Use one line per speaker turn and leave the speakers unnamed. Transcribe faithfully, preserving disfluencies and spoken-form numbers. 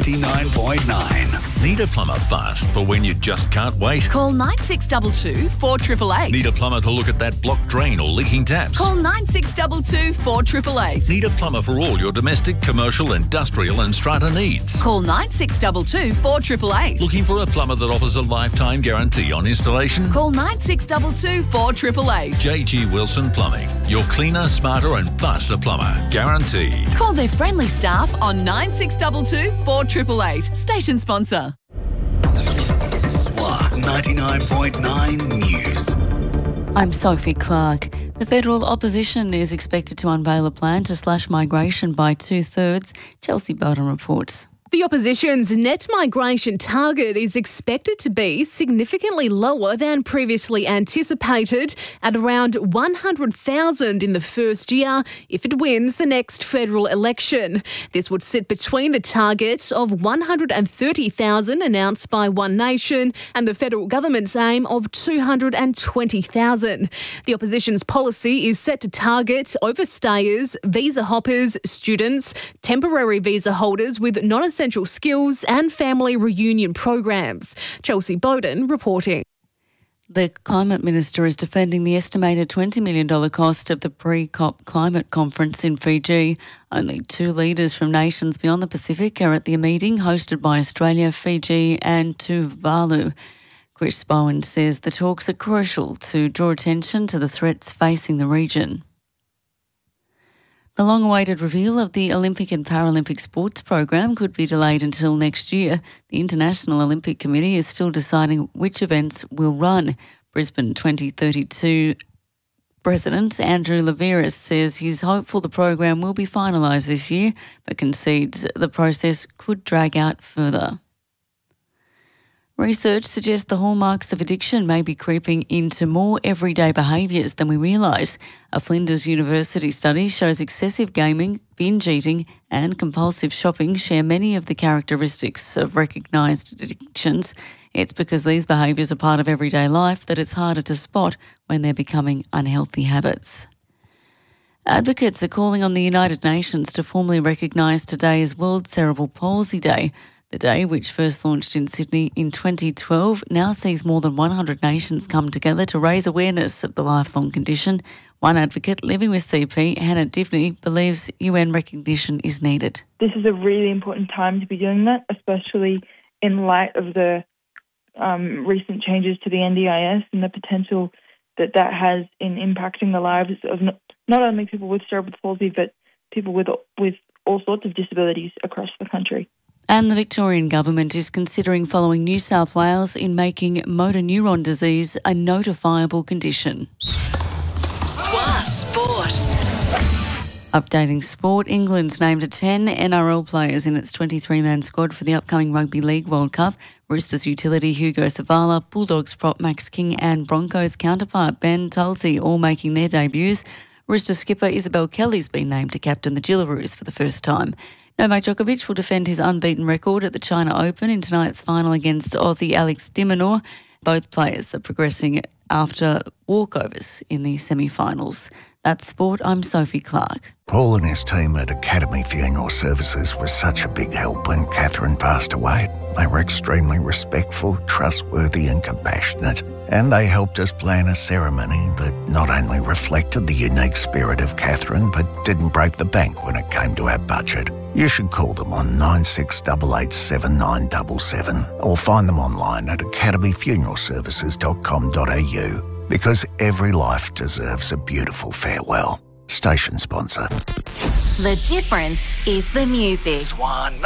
ninety-nine point nine.
Need a plumber fast for when you just can't wait?
Call nine six two two, four eight eight eight.
Need a plumber to look at that blocked drain or leaking taps?
Call nine six two two, four eight eight eight.
Need a plumber for all your domestic, commercial, industrial and strata needs?
Call nine six two two, four eight eight eight.
Looking for a plumber that offers a lifetime guarantee on installation?
Call nine six two two, four eight eight eight.
J G Wilson Plumbing. Your cleaner, smarter and faster plumber. Guaranteed.
Call their friendly staff on nine six two two, four eight eight eight. Station sponsor.
S W A ninety-nine point nine News.
I'm Sophie Clark. The federal opposition is expected to unveil a plan to slash migration by two-thirds. Chelsea Bowden reports.
The opposition's net migration target is expected to be significantly lower than previously anticipated, at around one hundred thousand in the first year if it wins the next federal election. This would sit between the target of one hundred thirty thousand announced by One Nation and the federal government's aim of two hundred twenty thousand. The opposition's policy is set to target overstayers, visa hoppers, students, temporary visa holders with non essential skills and family reunion programs. Chelsea Bowden reporting.
The Climate Minister is defending the estimated twenty million dollars cost of the pre-COP climate conference in Fiji. Only two leaders from nations beyond the Pacific are at the meeting, hosted by Australia, Fiji and Tuvalu. Chris Bowen says the talks are crucial to draw attention to the threats facing the region. The long-awaited reveal of the Olympic and Paralympic sports program could be delayed until next year. The International Olympic Committee is still deciding which events will run. Brisbane twenty thirty-two President Andrew Leveris says he's hopeful the program will be finalised this year, but concedes the process could drag out further. Research suggests the hallmarks of addiction may be creeping into more everyday behaviours than we realise. A Flinders University study shows excessive gaming, binge eating and compulsive shopping share many of the characteristics of recognised addictions. It's because these behaviours are part of everyday life that it's harder to spot when they're becoming unhealthy habits. Advocates are calling on the United Nations to formally recognise today as World Cerebral Palsy Day. The day, which first launched in Sydney in twenty twelve, now sees more than one hundred nations come together to raise awareness of the lifelong condition. One advocate living with C P, Hannah Divney, believes U N recognition is needed.
This is a really important time to be doing that, especially in light of the um, recent changes to the N D I S and the potential that that has in impacting the lives of not, not only people with cerebral palsy, but people with with all sorts of disabilities across the country.
And the Victorian Government is considering following New South Wales in making motor neuron disease a notifiable condition.
S W A Sport.
Updating sport, England's named ten N R L players in its twenty-three man squad for the upcoming Rugby League World Cup. Roosters utility Hugo Savala, Bulldogs prop Max King and Broncos counterpart Ben Tulsey all making their debuts. Rooster skipper Isabel Kelly's been named to captain the Gillaroos for the first time. Novak Djokovic will defend his unbeaten record at the China Open in tonight's final against Aussie Alex de Minaur. Both players are progressing after walkovers in the semi-finals. That's sport. I'm Sophie Clark.
Paul and his team at Academy Funeral Services was such a big help when Catherine passed away. They were extremely respectful, trustworthy and compassionate. And they helped us plan a ceremony that not only reflected the unique spirit of Catherine, but didn't break the bank when it came to our budget. You should call them on nine six eight eight seven nine seven seven or find them online at academy funeral services dot com dot a u, because every life deserves a beautiful farewell. Station sponsor.
The difference is the music.
S W A